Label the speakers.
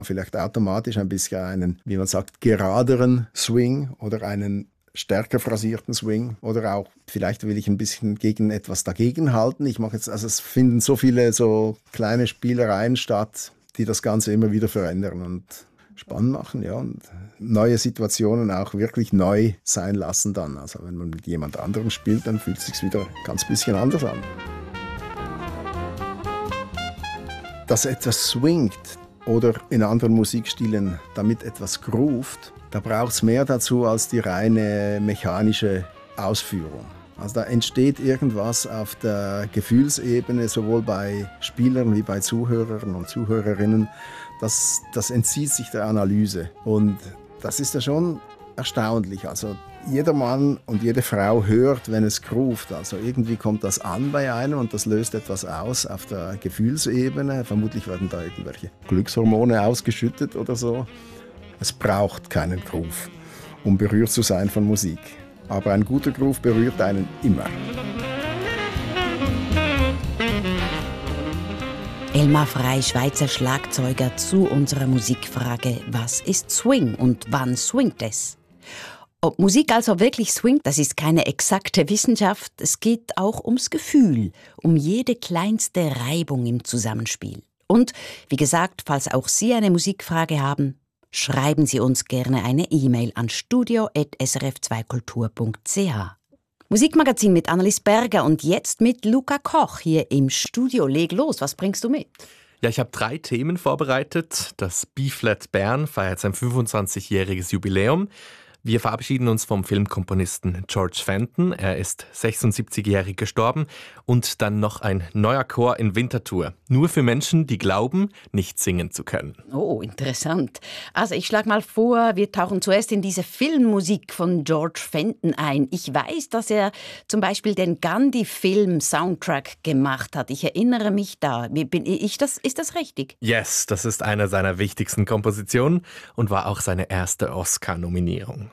Speaker 1: vielleicht automatisch ein bisschen einen, wie man sagt, geraderen Swing oder einen stärker phrasierten Swing oder auch vielleicht will ich ein bisschen gegen etwas dagegenhalten. Ich mache jetzt, also es finden so viele so kleine Spielereien statt, die das Ganze immer wieder verändern und spannend machen, ja, und neue Situationen auch wirklich neu sein lassen dann. Also wenn man mit jemand anderem spielt, dann fühlt es sich wieder ganz bisschen anders an. Dass etwas swingt oder in anderen Musikstilen damit etwas groovt, da braucht es mehr dazu als die reine mechanische Ausführung. Also da entsteht irgendwas auf der Gefühlsebene, sowohl bei Spielern wie bei Zuhörern und Zuhörerinnen. Das entzieht sich der Analyse. Und das ist ja schon erstaunlich. Also jeder Mann und jede Frau hört, wenn es groovt. Also irgendwie kommt das an bei einem und das löst etwas aus auf der Gefühlsebene. Vermutlich werden da irgendwelche Glückshormone ausgeschüttet oder so. Es braucht keinen Groove, um berührt zu sein von Musik. Aber ein guter Groove berührt einen immer.
Speaker 2: Elmar Frey, Schweizer Schlagzeuger, zu unserer Musikfrage: Was ist Swing und wann swingt es? Ob Musik also wirklich swingt, das ist keine exakte Wissenschaft. Es geht auch ums Gefühl, um jede kleinste Reibung im Zusammenspiel. Und, wie gesagt, falls auch Sie eine Musikfrage haben, schreiben Sie uns gerne eine E-Mail an studio@srf2kultur.ch. Musikmagazin mit Annelies Berger und jetzt mit Luca Koch hier im Studio. Leg los, was bringst du mit?
Speaker 3: Ja, ich habe 3 Themen vorbereitet. Das B-Flat Bern feiert sein 25-jähriges Jubiläum. Wir verabschieden uns vom Filmkomponisten George Fenton. Er ist 76-jährig gestorben. Und dann noch ein neuer Chor in Winterthur. Nur für Menschen, die glauben, nicht singen zu können.
Speaker 2: Oh, interessant. Also ich schlage mal vor, wir tauchen zuerst in diese Filmmusik von George Fenton ein. Ich weiß, dass er zum Beispiel den Gandhi-Film-Soundtrack gemacht hat. Ich erinnere mich da. Ist das richtig?
Speaker 3: Yes, das ist eine seiner wichtigsten Kompositionen und war auch seine erste Oscar-Nominierung.